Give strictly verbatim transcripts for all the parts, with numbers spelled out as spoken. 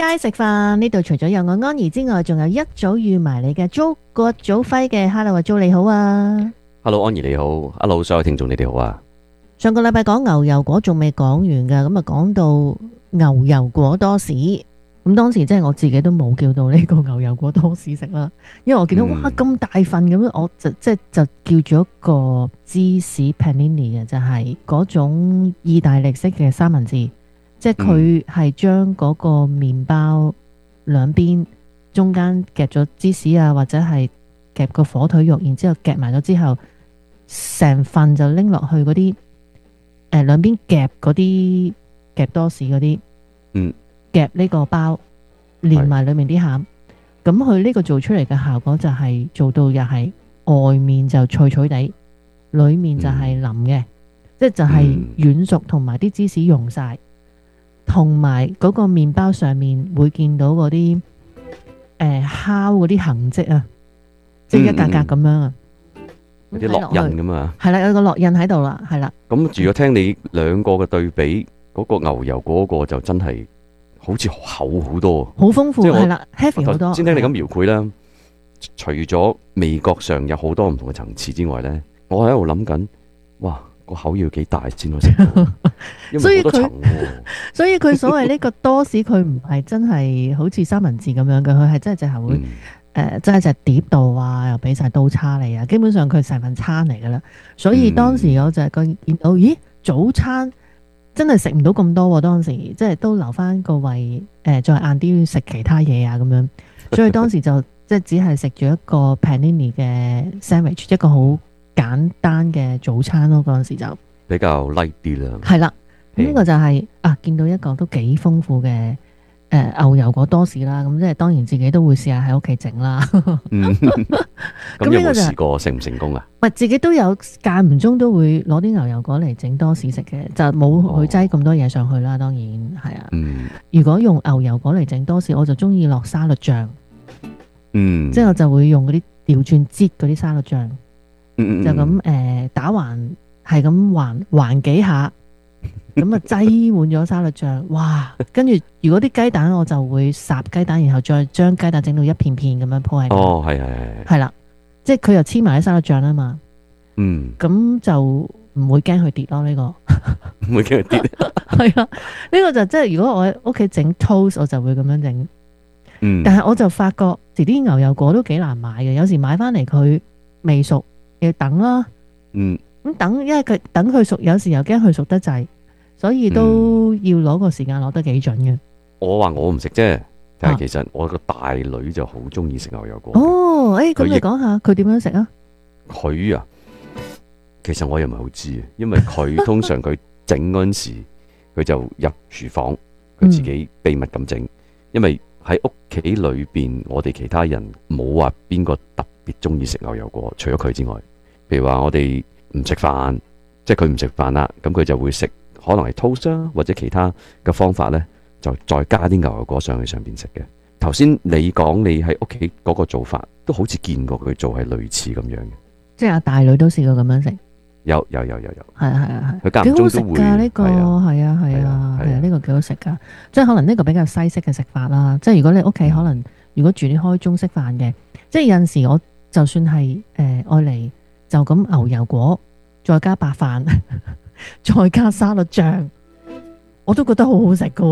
街食飯，呢度除咗有我安怡之外，仲有一早預埋你嘅租葛祖輝嘅。Hello 啊，租你好啊。 Hello 安怡你好 ，Hello 所有聽眾你哋好啊。 上個禮拜講牛油果仲未講完噶，咁啊講到牛油果多士，咁當時即係我自己都冇叫到呢個牛油果多士食啦，因為我見到、嗯、哇咁大份咁樣，我就即係就叫咗一個芝士 panini 嘅，就係嗰種意大利式嘅三文治。即係佢係將嗰個麵包兩邊中間夾咗芝士啊，或者係夾個火腿肉，然之後夾埋咗之後，成份就拎落去嗰啲誒兩邊夾嗰啲夾多士嗰啲， 嗯， 夾呢個包連埋裏面啲餡，咁佢呢個做出嚟嘅效果就係做到又係外面就脆脆地，裏面就係腍嘅，嗯、即係就係軟熟同埋啲芝士溶晒。同埋嗰個麵包上面會見到嗰啲誒烤嗰啲痕跡啊，即係一格格咁樣啊， 有啲烙印咁啊， 係啦，有個烙印喺度啦，係啦。咁如果聽你兩個嘅對比，嗰、嗰個牛油嗰個就真係好似厚好多，好豐富係啦 ，heavy 好多。 先聽你咁描繪啦，除咗味覺上有好多唔同嘅層次之外咧，我喺度諗緊，哇！個口要幾大先可以食到，因為好多層喎。 所以佢所謂呢個多士，佢唔係真係好似三文治咁樣嘅，佢係真係隻口會誒、嗯呃，真係隻碟度啊，又俾晒刀叉你啊，基本上佢成份餐嚟噶啦。所以當時我就係見到，咦，早餐真係食唔到咁多喎。當時即係都留翻個胃，誒、呃，再晏啲食其他嘢啊咁樣。所以當時就即係只係食咗一個 panini 嘅 sandwich， 一個好簡單嘅早餐咯，嗰陣時就比較 light 啲啦。 係啦，咁呢個就係、是、啊，見到一個都幾豐富嘅誒、呃、牛油果多士啦。咁即係當然自己都會試下喺屋企整啦。 嗯，咁有冇試過成唔成功啊？ 唔係自己都有間唔中都會攞啲牛油果嚟整多士食嘅，就冇去擠咁多嘢上去啦。當然係啊。嗯，如果用牛油果嚟整多士，我就中意落沙律醬。嗯，即係我就會用嗰啲調轉擠嗰啲沙律醬。嗯、就咁誒、呃、打橫係咁橫橫幾下，咁啊擠滿咗沙律醬，哇！跟住如果啲雞蛋我就會烚雞蛋，然後再將雞蛋整到一片片咁樣鋪喺度。哦，係係係。係啦，即係佢又黐埋喺沙律醬啊嘛。嗯。咁就唔會驚佢跌咯，呢、呢個。唔會驚佢跌。係啊，呢、呢個就即係如果我喺屋企整 toast， 我就會咁樣整。嗯。但係我就發覺，時啲牛油果都幾難買嘅，有時買翻嚟佢未熟。要等啦，嗯，咁等，因為佢等佢熟，有時又驚佢熟得滯，所以都要攞個時間攞得幾準嘅。我話我唔食啫，但係其實我個大女就好中意食牛油果。哦，誒、欸，咁你講下佢點樣食啊？佢啊，其實我又唔係好知啊，因為佢通常佢整嗰陣時，佢就入廚房，佢自己秘密咁整，嗯、因為喺屋企裏邊，我哋其他人冇話邊個特別中意食牛油果，除咗佢之外。譬如話我哋唔食飯，即係佢唔食飯啦，咁佢就會食可能係 toast 啊，或者其他嘅方法呢，就再加啲牛油果上去上邊食嘅。頭先你講你喺屋企嗰個做法，都好似見過佢做係類似咁樣嘅。即係阿大女都試過咁樣食。有有有有有。係啊係啊係。佢間唔中都會。幾好食㗎呢個，係啊係啊係啊，係啊呢個幾好食㗎。即係可能呢個比較西式嘅食法啦。即係如果你屋企可能如果煮啲開中式飯嘅，即係有陣時我就算係誒愛嚟。就咁牛油果，再加白飯，再加沙律醬，我都覺得好好食噶。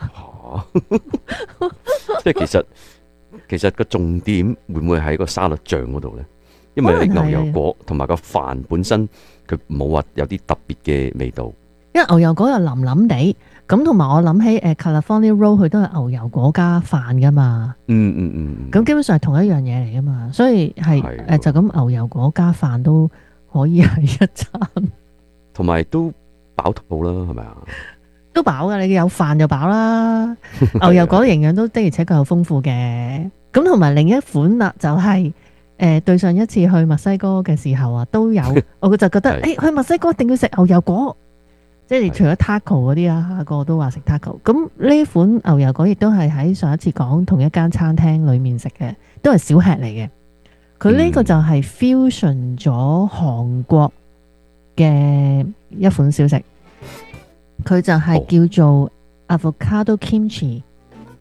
即係其實其實個重點會唔會喺個沙律醬嗰度咧？因為牛油果同埋個飯本身佢冇話有啲特別嘅味道。因為牛油果又腍腍地，咁同埋我諗起誒 California Roll 佢都係牛油果加飯噶嘛。嗯嗯嗯。咁基本上係同一樣嘢嚟噶嘛，所以係誒、呃、就咁牛油果加飯都可以係一餐。同埋都飽肚啦，係咪啊？都飽噶，你有飯就飽啦。牛油果營養都的而且確好豐富嘅。咁同埋另一款啦，就係、是、誒、呃、對上一次去墨西哥嘅時候啊，都有我就覺得誒、欸、去墨西哥一定要食牛油果。即係除咗 taco 嗰啲啊，個個都話食 taco。咁呢款牛油果亦都係喺上一次講同一間餐廳裏面食嘅，都係小吃嚟嘅。佢呢個就係 fusion 咗韓國嘅一款小食，佢就係叫做 avocado kimchi。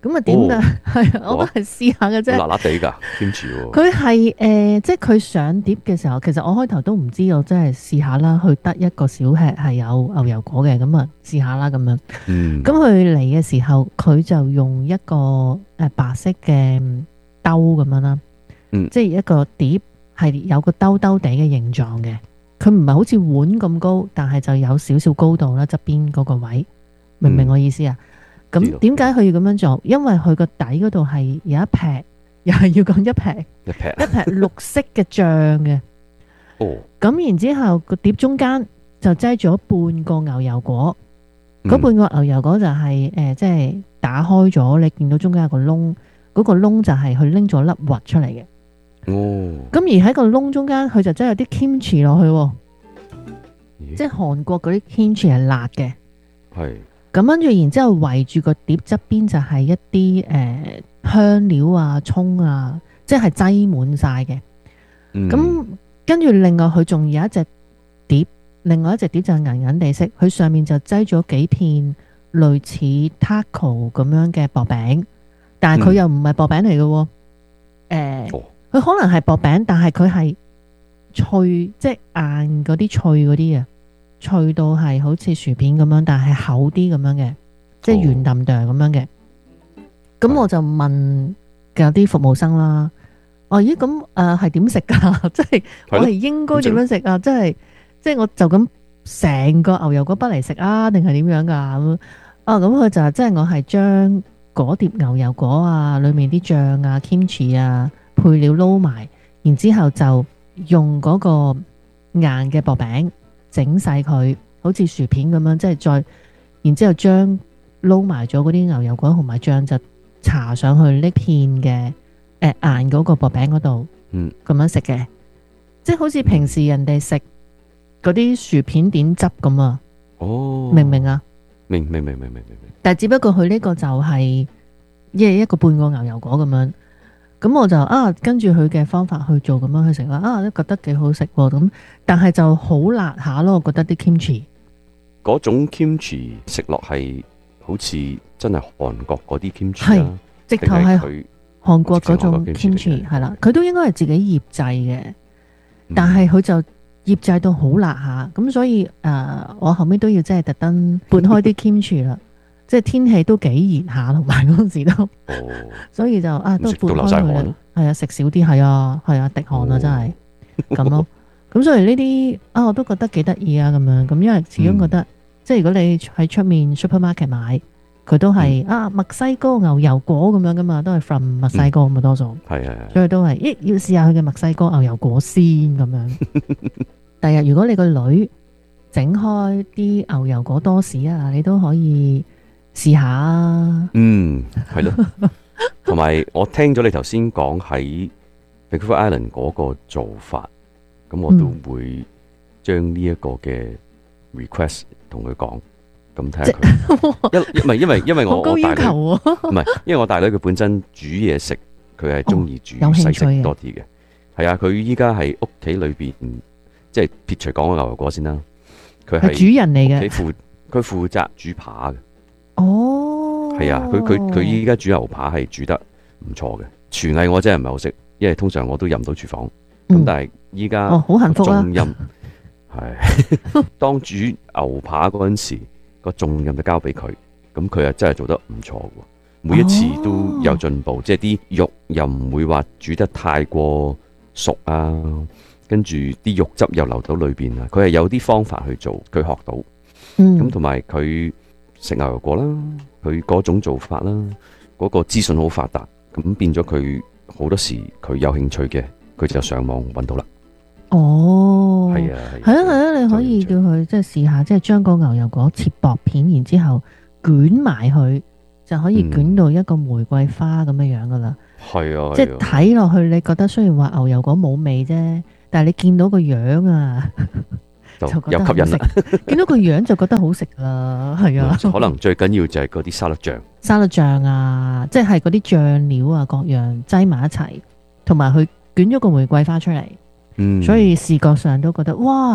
咁啊點㗎？係、哦、我都係試下嘅啫。 辣辣地㗎 kimchi 喎。 佢係誒，即係佢上碟嘅時候，其實我開頭都唔知，我真係試下啦。佢得一個小吃係有牛油果嘅，咁啊試下啦咁樣。 嗯。 咁佢嚟嘅時候，佢就用一個誒白色嘅兜咁樣啦。嗯、即係一個碟係有個兜兜地嘅形狀嘅。佢唔係好似碗咁高，但係就有少少高度啦，側邊嗰個位，明唔明我意思啊？咁點解佢要咁樣做？因為佢個底嗰度係有一劈，又係要講一劈，一劈一劈綠色嘅醬嘅。哦，咁然之後個碟中間就擠咗半個牛油果，嗰、嗯、半個牛油果就係、是、誒，即、呃、係、就是、打開咗，你見到中間有個窿，嗰、那個窿就係佢拎咗粒核出嚟嘅。哦，咁而喺個窿中間，佢就真係有啲 kimchi 落去，咦即係韓國嗰啲 kimchi 係辣嘅，係咁跟住，然之後圍住個碟側邊就係一啲誒、呃、香料啊、蔥啊，即係擠滿晒嘅。咁、嗯、跟住另外佢仲有一隻碟，另外一隻碟就係銀銀地色，佢上面就擠咗幾片類似 taco 咁樣嘅薄餅，但係佢又唔係薄餅嚟嘅，誒、呃。哦佢可能係薄餅，但係佢係脆，即係硬嗰啲脆嗰啲啊，脆到係好似薯片咁樣，但係厚啲咁樣嘅，即係圓揼揼咁樣嘅。咁、哦、我就問有啲服務生啦，哦咦咁誒係點食㗎？即係我係應該點樣食啊？即係即係我就咁成個牛油果筆嚟食啊，定係點樣㗎？咁啊咁佢就係即係我係將嗰碟牛油果啊，裡面啲醬啊、kimchi 啊。配料撈埋，然之後就用嗰個硬嘅薄餅整細佢，好似薯片咁樣，即係再，然之後將撈埋咗嗰啲牛油果同埋醬就搽上去呢片嘅誒、呃、硬嗰個薄餅嗰度，嗯，咁樣食嘅，即係好似平時人哋食嗰啲薯片點汁咁啊，哦，明唔明啊？ 明明明明明明明， 但係只不過佢呢個就係一一個半個牛油果咁樣。咁我就啊跟住佢嘅方法去做咁樣去食啦，啊都覺得幾好食喎咁，但係就好辣下咯，我覺得啲 kimchi 嗰種 kimchi 食落係好似真係韓國嗰啲 kimchi 啦， 直頭係佢韓國嗰種 kimchi 係啦，佢都應該係自己醃製嘅，嗯、但係佢就醃製到好辣下，咁所以誒、呃、我後尾都要真係特登撥開啲 kimchi 啦。即係天氣都幾熱下，同埋嗰陣時都，哦、所以就啊都撥開佢啦。係啊，食少啲係啊，係啊，滴汗啊，真係咁咯。咁所以呢啲啊，我都覺得幾得意啊，咁樣咁，因為始終覺得、嗯、即係如果你喺出面 supermarket 買，佢都係、嗯、啊墨西哥牛油果咁樣噶嘛，都係 from 墨西哥咁啊，多數係係，所以都係咦要試下佢嘅墨西哥牛油果先咁樣。第日如果你個女整開啲牛油果多士啊，你都可以。試下啊！嗯， 係咯，同埋我聽咗你頭先講喺 Vancouver Island 嗰個做法，咁我都會將呢一個嘅 request 同佢講，咁睇下佢。一唔係因為因為我我大女唔係，因為我大女佢本身煮嘢食，佢係中意煮西式多啲嘅。係啊，佢依家喺屋企裏邊，即係撇除講個牛油果先啦，佢係主人嚟嘅， 負佢負責煮扒嘅。 哦， 係啊，佢佢佢依家煮牛扒係煮得唔錯嘅，廚藝我真係唔係好識，因為通常我都入唔到廚房。咁、嗯、但係依家哦好幸福啊， 重任係當煮牛扒嗰陣時，個重任就交俾佢，咁佢又真係做得唔錯嘅，每一次都有進步，哦、即係啲肉又唔會話煮得太過熟啊，跟住啲肉汁又流到裏邊啊，佢係有啲方法去做，佢學到，咁同埋佢。食牛油果啦，佢嗰種做法啦，嗰、嗰個資訊好發達，咁變咗佢好多時佢有興趣嘅，佢就上網揾到啦。 哦， 係啊， 係啊，係啊，你可以叫佢即係試下，即係將個牛油果切薄片，然之後捲埋佢，就可以捲到一個玫瑰花咁樣樣噶啦。係啊，即係睇落去，你覺得雖然話牛油果冇味啫，但係你見到個樣啊。就有吸引啦，見到個樣就覺得好食啦，係啊。 可能最緊要就係嗰啲沙律醬， 沙律醬啊，即係嗰啲醬料啊，各樣擠埋一齊，同埋佢捲咗個玫瑰花出嚟，嗯，所以視覺上都覺得哇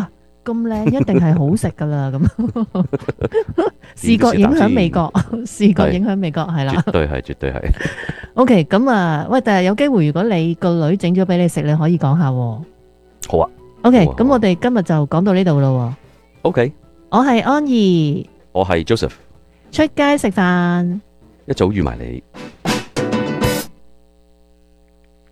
咁靚，一定係好食噶啦咁。視覺影響味覺，視覺影響味覺係啦， 絕對係，絕對係。 OK，咁啊，喂，但係有機會，如果你個女整咗俾你食，你可以講下喎。 好啊。 OK，咁、 好啊好啊我哋今日就講到呢度咯。 OK， 我係安怡， 我係 Joseph， 出街食飯， 一早預埋你。